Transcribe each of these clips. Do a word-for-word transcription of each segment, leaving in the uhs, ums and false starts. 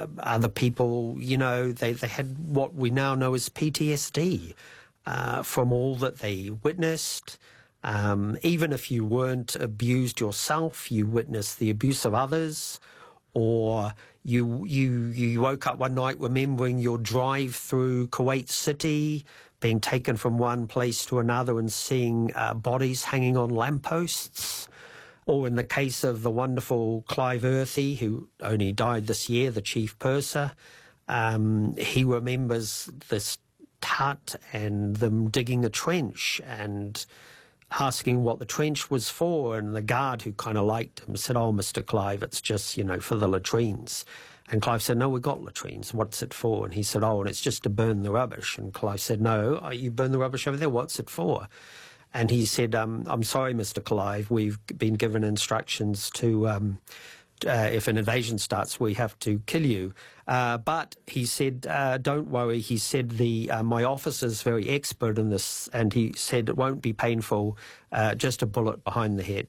uh, other people, you know, they, they had what we now know as P T S D uh, from all that they witnessed. Um, even if you weren't abused yourself, you witnessed the abuse of others, or you you you woke up one night remembering your drive through Kuwait City, being taken from one place to another and seeing uh, bodies hanging on lampposts. Or in the case of the wonderful Clive Earthy, who only died this year, the chief purser, um, he remembers this hut and them digging a trench and asking what the trench was for, and the guard, who kind of liked him, said, "Oh, Mister Clive, it's just, you know, for the latrines." And Clive said, "No, we've got latrines. What's it for?" And he said, "Oh, and it's just to burn the rubbish." And Clive said, "No, you burn the rubbish over there. What's it for?" And he said, um, "I'm sorry, Mister Clive, we've been given instructions to, um, uh, if an invasion starts, we have to kill you." Uh, but he said, uh, "Don't worry." He said, the uh, my officer's very expert in this, and he said it won't be painful, uh, just a bullet behind the head.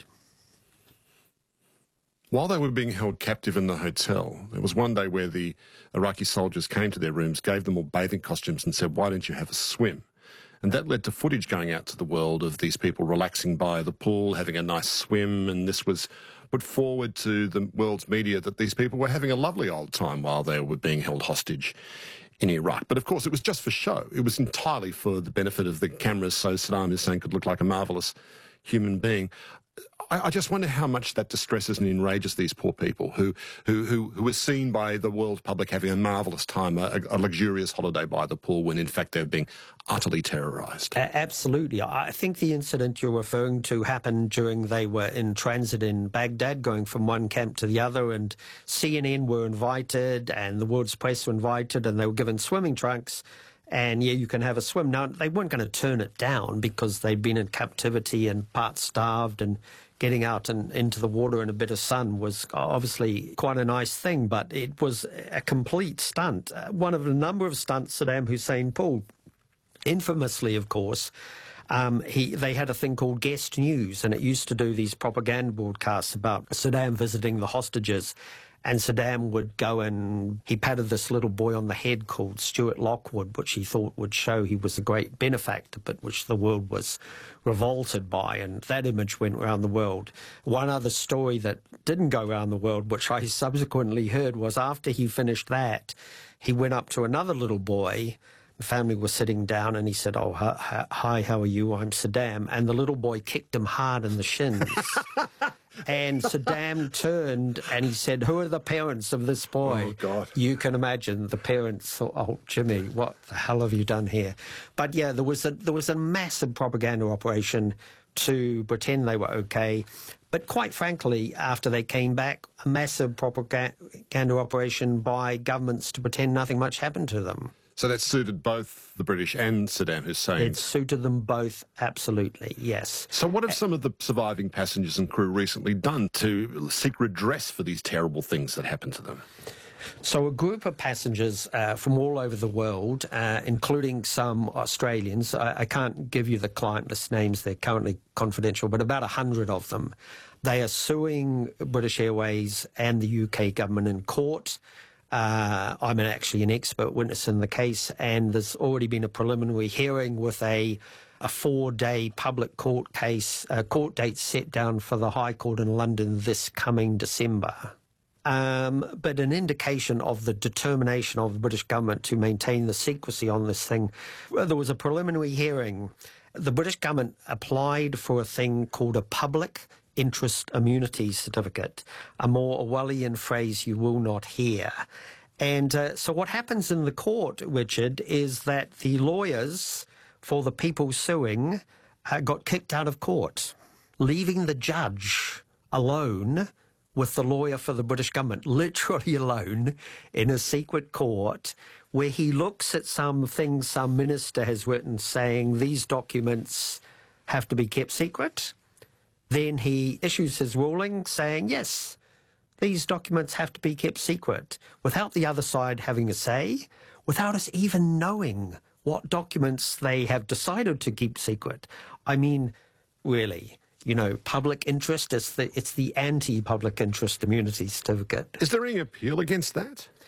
While they were being held captive in the hotel, there was one day where the Iraqi soldiers came to their rooms, gave them all bathing costumes and said, "Why don't you have a swim?" And that led to footage going out to the world of these people relaxing by the pool, having a nice swim, and this was put forward to the world's media that these people were having a lovely old time while they were being held hostage in Iraq. But of course, it was just for show. It was entirely for the benefit of the cameras, so Saddam Hussein could look like a marvellous human being. I, I just wonder how much that distresses and enrages these poor people who who who, who were seen by the world public having a marvellous time, a, a luxurious holiday by the pool, when in fact they're being utterly terrorised. Uh, absolutely. I think the incident you're referring to happened during they were in transit in Baghdad, going from one camp to the other, and C N N were invited and the world's press were invited, and they were given swimming trunks. And, yeah, you can have a swim. Now, they weren't going to turn it down because they'd been in captivity and part starved, and getting out and into the water in a bit of sun was obviously quite a nice thing, but it was a complete stunt. Uh, one of a number of stunts Saddam Hussein pulled. Infamously, of course, um, he they had a thing called Guest News, and it used to do these propaganda broadcasts about Saddam visiting the hostages. And Saddam would go and he patted this little boy on the head called Stuart Lockwood, which he thought would show he was a great benefactor, but which the world was revolted by. And that image went around the world. One other story that didn't go around the world, which I subsequently heard, was after he finished that, he went up to another little boy. The family was sitting down, and he said, "Oh, hi, how are you? I'm Saddam." And the little boy kicked him hard in the shins. And Saddam turned and he said, "Who are the parents of this boy?" Oh, God. You can imagine the parents thought, "Oh, Jimmy, what the hell have you done here?" But, yeah, there was a, there was a massive propaganda operation to pretend they were okay. But quite frankly, after they came back, a massive propaganda operation by governments to pretend nothing much happened to them. So that suited both the British and Saddam Hussein? It suited them both, absolutely, yes. So what have some of the surviving passengers and crew recently done to seek redress for these terrible things that happened to them? So a group of passengers uh, from all over the world, uh, including some Australians, I, I can't give you the client list names, they're currently confidential, but about a hundred of them, they are suing British Airways and the U K government in court. Uh, I'm an, actually an expert witness in the case, and there's already been a preliminary hearing with a, a four-day public court case, uh, court date set down for the High Court in London this coming December. Um, but an indication of the determination of the British government to maintain the secrecy on this thing. Well, there was a preliminary hearing. The British government applied for a thing called a public interest immunity certificate, a more Orwellian phrase you will not hear. And uh, so what happens in the court, Richard, is that the lawyers for the people suing uh, got kicked out of court, leaving the judge alone with the lawyer for the British government, literally alone in a secret court, where he looks at some things some minister has written saying these documents have to be kept secret. Then he issues his ruling saying, yes, these documents have to be kept secret, without the other side having a say, without us even knowing what documents they have decided to keep secret. I mean, really, you know, public interest, it's the, it's the anti-public interest immunity certificate. Is there any appeal against that?